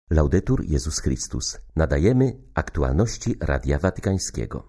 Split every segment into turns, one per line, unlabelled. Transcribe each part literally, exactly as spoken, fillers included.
Laudetur Jezus Chrystus. Nadajemy aktualności Radia Watykańskiego.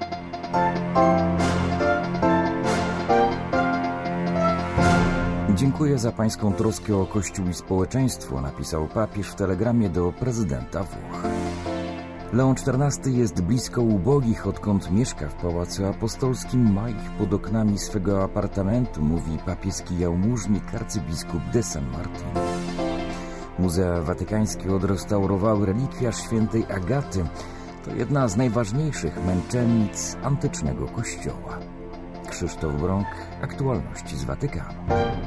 Dziękuję za pańską troskę o Kościół i społeczeństwo, napisał papież w telegramie do prezydenta Włoch. Leon czternasty jest blisko ubogich, odkąd mieszka w Pałacu Apostolskim, ma ich pod oknami swego apartamentu, mówi papieski jałmużnik arcybiskup de San Martin. Muzea watykańskie odrestaurowały relikwiarz świętej Agaty. To jedna z najważniejszych męczennic antycznego kościoła. Krzysztof Brąk, aktualności z Watykanu.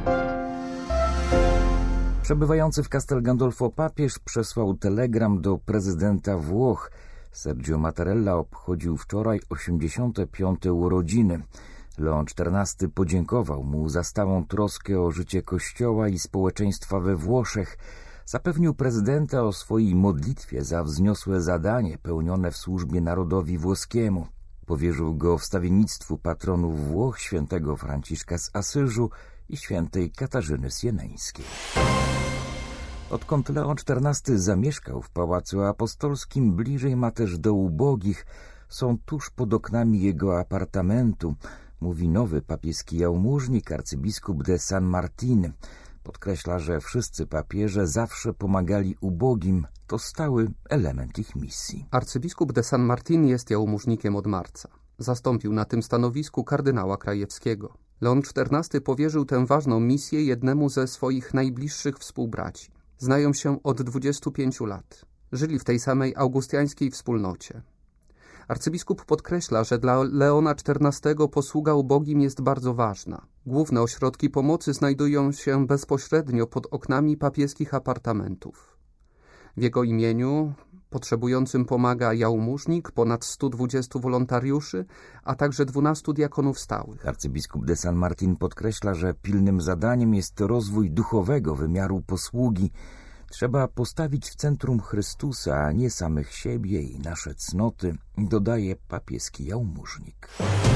Przebywający w Castel Gandolfo papież przesłał telegram do prezydenta Włoch. Sergio Mattarella obchodził wczoraj osiemdziesiąte piąte urodziny. Leon czternasty podziękował mu za stałą troskę o życie Kościoła i społeczeństwa we Włoszech. Zapewnił prezydenta o swojej modlitwie za wzniosłe zadanie pełnione w służbie narodowi włoskiemu. Powierzył go wstawiennictwu patronów Włoch, świętego Franciszka z Asyżu i świętej Katarzyny Sieneńskiej. Odkąd Leon czternasty zamieszkał w Pałacu Apostolskim, bliżej ma też do ubogich. Są tuż pod oknami jego apartamentu, mówi nowy papieski jałmużnik arcybiskup de San Martin. Podkreśla, że wszyscy papieże zawsze pomagali ubogim. To stały element ich misji.
Arcybiskup de San Martin jest jałmużnikiem od marca. Zastąpił na tym stanowisku kardynała Krajewskiego. Leon czternasty powierzył tę ważną misję jednemu ze swoich najbliższych współbraci. Znają się od dwudziestu pięciu lat. Żyli w tej samej augustiańskiej wspólnocie. Arcybiskup podkreśla, że dla Leona czternastego posługa ubogim jest bardzo ważna. Główne ośrodki pomocy znajdują się bezpośrednio pod oknami papieskich apartamentów. W jego imieniu potrzebującym pomaga jałmużnik, ponad stu dwudziestu wolontariuszy, a także dwunastu diakonów stałych.
Arcybiskup de San Martin podkreśla, że pilnym zadaniem jest rozwój duchowego wymiaru posługi. Trzeba postawić w centrum Chrystusa, a nie samych siebie i nasze cnoty, dodaje papieski jałmużnik.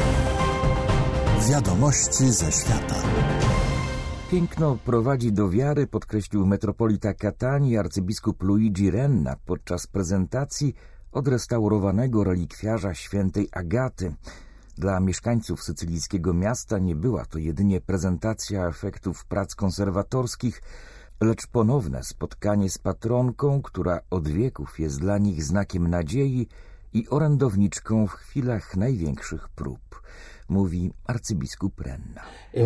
Wiadomości ze świata.
Piękno prowadzi do wiary, podkreślił metropolita Catanii arcybiskup Luigi Renna podczas prezentacji odrestaurowanego relikwiarza świętej Agaty. Dla mieszkańców sycylijskiego miasta nie była to jedynie prezentacja efektów prac konserwatorskich, lecz ponowne spotkanie z patronką, która od wieków jest dla nich znakiem nadziei i orędowniczką w chwilach największych prób, mówi arcybiskup Renna.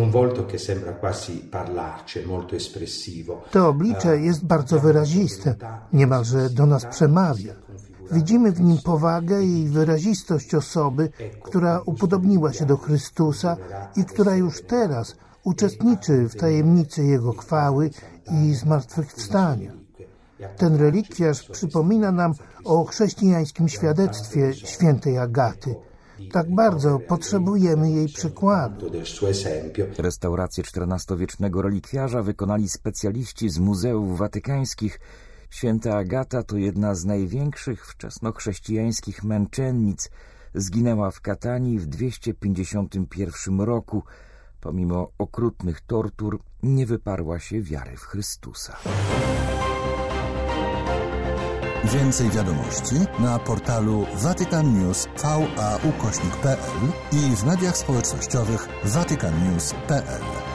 To oblicze jest bardzo wyraziste, niemalże do nas przemawia. Widzimy w nim powagę i wyrazistość osoby, która upodobniła się do Chrystusa i która już teraz uczestniczy w tajemnicy Jego chwały i zmartwychwstania. Ten relikwiarz przypomina nam o chrześcijańskim świadectwie świętej Agaty. Tak bardzo potrzebujemy jej przykładu.
Restaurację czternastowiecznego relikwiarza wykonali specjaliści z muzeów watykańskich. Święta Agata to jedna z największych wczesnochrześcijańskich męczennic. Zginęła w Catanii w dwieście pięćdziesiątym pierwszym roku. Pomimo okrutnych tortur nie wyparła się wiary w Chrystusa.
Więcej wiadomości na portalu Vatican News V A ukośnik P L i w mediach społecznościowych Vatican News kropka P L.